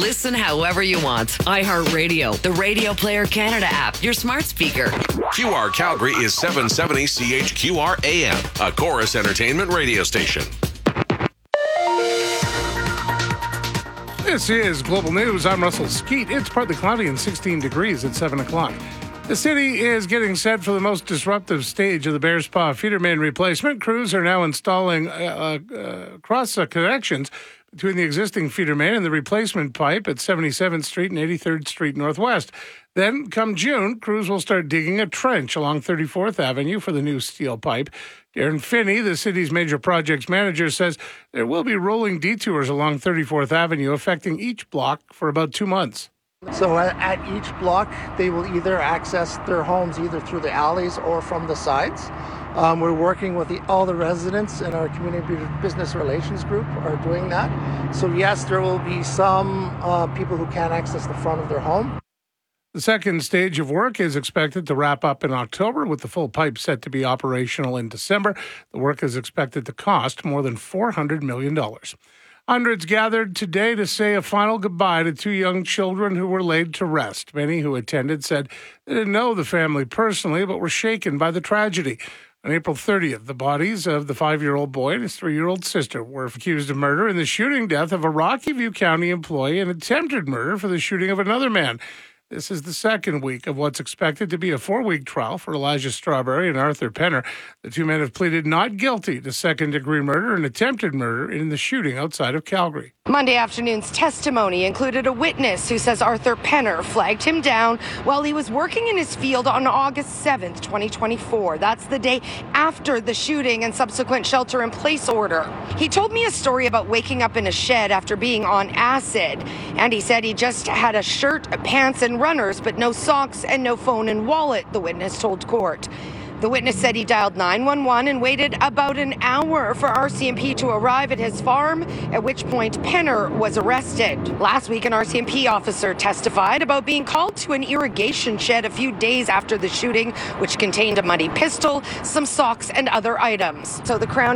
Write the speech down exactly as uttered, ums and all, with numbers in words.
Listen however you want. iHeartRadio, the Radio Player Canada app, your smart speaker. Q R Calgary is seven seventy C H Q R A M, a Chorus Entertainment radio station. This is Global News. I'm Russell Skeet. It's partly cloudy and sixteen degrees at seven o'clock. The city is getting set for the most disruptive stage of the Bearspaw feeder main replacement. Crews are now installing uh, uh, cross uh, connections between the existing feeder main and the replacement pipe at seventy-seventh Street and eighty-third Street Northwest. Then, come June, crews will start digging a trench along thirty-fourth Avenue for the new steel pipe. Darren Finney, the city's major projects manager, says there will be rolling detours along thirty-fourth Avenue affecting each block for about two months. So at, at each block, they will either access their homes either through the alleys or from the sides. Um, we're working with the, all the residents in our community business relations group are doing that. So yes, there will be some uh, people who can't access the front of their home. The second stage of work is expected to wrap up in October, with the full pipe set to be operational in December. The work is expected to cost more than four hundred million dollars. Hundreds gathered today to say a final goodbye to two young children who were laid to rest. Many who attended said they didn't know the family personally, but were shaken by the tragedy. On April thirtieth, the bodies of the five-year-old boy and his three-year-old sister were accused of murder in the shooting death of a Rocky View County employee and attempted murder for the shooting of another man. This is the second week of what's expected to be a four-week trial for Elijah Strawberry and Arthur Penner. The two men have pleaded not guilty to second-degree murder and attempted murder in the shooting outside of Calgary. Monday afternoon's testimony included a witness who says Arthur Penner flagged him down while he was working in his field on August seventh, twenty twenty-four. That's the day after the shooting and subsequent shelter-in-place order. He told me a story about waking up in a shed after being on acid, and he said he just had a shirt, pants, and runners, but no socks and no phone and wallet, the witness told court. The witness said he dialed nine one one and waited about an hour for R C M P to arrive at his farm, at which point Penner was arrested. Last week, an R C M P officer testified about being called to an irrigation shed a few days after the shooting, which contained a muddy pistol, some socks, and other items. So the Crown